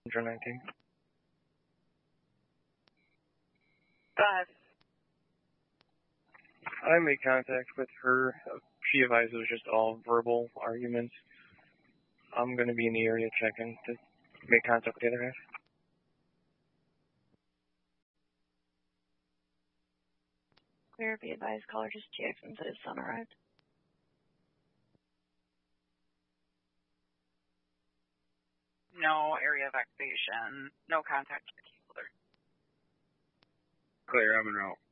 119. Go ahead. I made contact with her. She advised it was just all verbal arguments. I'm going to be in the area checking to make contact with the other half. Clear, be advised, caller just Jackson said his son arrived. No area of activation. No contact with the keyholder. Clear, I'm en route.